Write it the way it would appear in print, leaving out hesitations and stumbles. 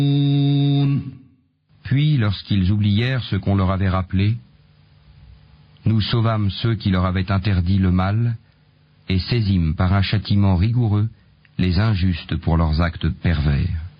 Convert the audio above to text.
Puis, lorsqu'ils oublièrent ce qu'on leur avait rappelé, nous sauvâmes ceux qui leur avaient interdit le mal et saisîmes par un châtiment rigoureux les injustes pour leurs actes pervers.